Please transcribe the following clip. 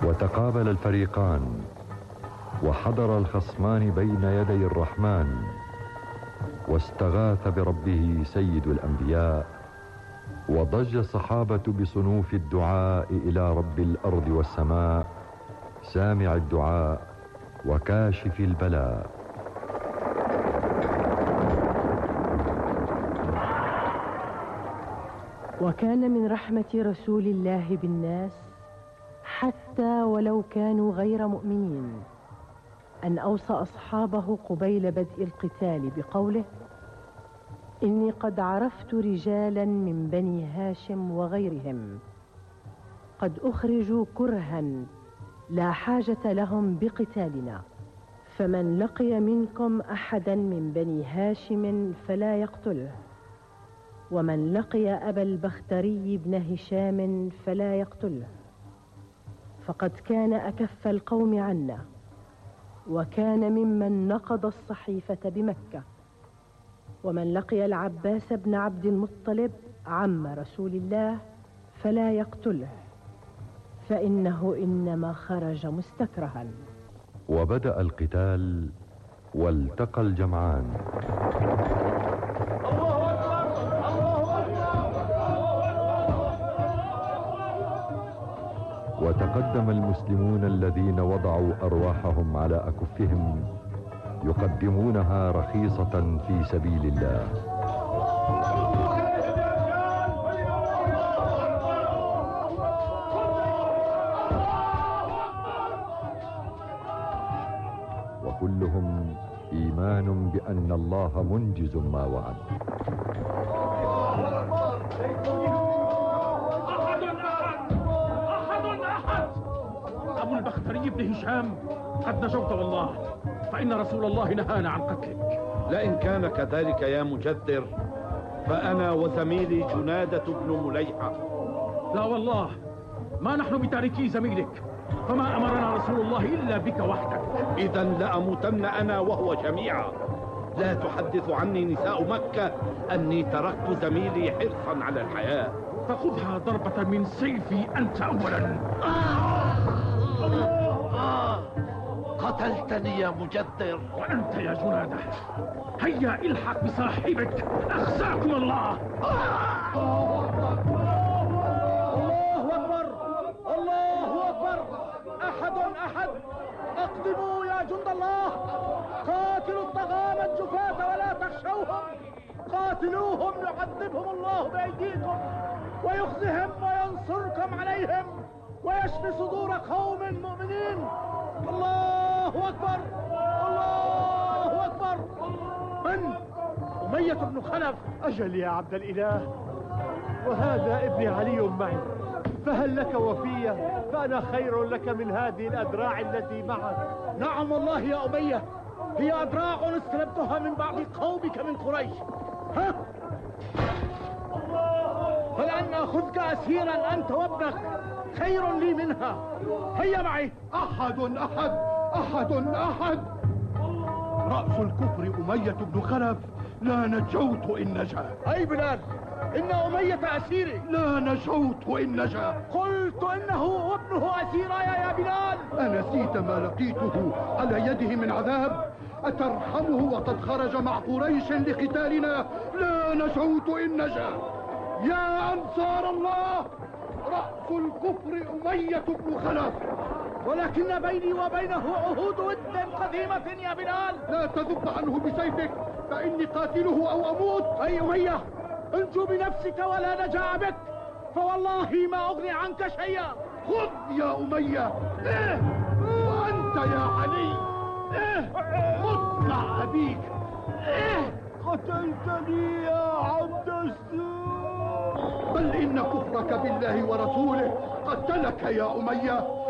وتقابل الفريقان وحضر الخصمان بين يدي الرحمن، واستغاث بربه سيد الأنبياء، وضج الصحابة بصنوف الدعاء إلى رب الأرض والسماء، سامع الدعاء وكاشف البلاء. وكان من رحمة رسول الله بالناس حتى ولو كانوا غير مؤمنين أن أوصى أصحابه قبيل بدء القتال بقوله: إني قد عرفت رجالا من بني هاشم وغيرهم قد أخرجوا كرها لا حاجة لهم بقتالنا، فمن لقي منكم أحدا من بني هاشم فلا يقتله، ومن لقي أبا البختري بن هشام فلا يقتله، فقد كان أكف القوم عنا، وكان ممن نقض الصحيفة بمكة. ومن لقي العباس بن عبد المطلب عم رسول الله فلا يقتله، فإنه إنما خرج مستكرها. وبدأ القتال والتقى الجمعان. وتقدم المسلمون الذين وضعوا أرواحهم على أكفهم يقدمونها رخيصة في سبيل الله. وكلهم إيمان بأن الله منجز ما وعد. أبو البختري بن هشام قد نجوت والله، فإن رسول الله نهانا عن قتلك. لئن كان كذلك يا مجدر فأنا وزميلي جنادة بن مليحة. لا والله، ما نحن بتاركي زميلك، فما أمرنا رسول الله إلا بك وحدك. إذا لأموتن أنا وهو جميعا. لا تحدث عني نساء مكة أني تركت زميلي حرصا على الحياة. فخذها ضربة من سيفي أنت أولا. قتلتني يا مجدر. وأنت يا جنادة، هيا الحق بصاحبك، أخزاكم الله. الله أكبر، الله أكبر، أحد أقدموا يا جند الله، قاتلوا الطغاة الجفاة ولا تخشوهم، قاتلوهم يعذبهم الله بأيديكم ويخزهم وينصركم عليهم ويشفي صدور قوم مؤمنين. الله أكبر، الله أكبر. من؟ أمية بن خلف. أجل يا عبد الإله، وهذا ابني علي معي، فهل لك وفية؟ فأنا خير لك من هذه الأدراع التي معك. نعم والله يا أمية، هي أدراع استلبتها من بعض قومك من قريش. ها؟ فلأن أخذك أسيرا أنت وابنك خير لي منها. هيا معي. أحد رأس الكفر أمية بن خلف، لا نجوت إن نجا. أي بلال، إن أمية أسيري. لا نجوت إن نجا. قلت إنه وابنه أسيراي يا بلال. أنسيت ما لقيته على يده من عذاب؟ أترحمه وقد خرج مع قريش لقتالنا؟ لا نجوت إن نجا. يا أنصار الله، رأس الكفر أمية بن خلف، ولكن بيني وبينه عهود ود قديمة يا بلال. لا تذب عنه بسيفك، فإني قاتله أو أموت. أي أمية، انجو بنفسك ولا نجاء بك، فوالله ما أغني عنك شيئا. خذ يا أمية. وأنت يا علي، خذ مع أبيك. قتلتني يا عبد السوء. بل إن كفرك بالله ورسوله قتلك يا أمية.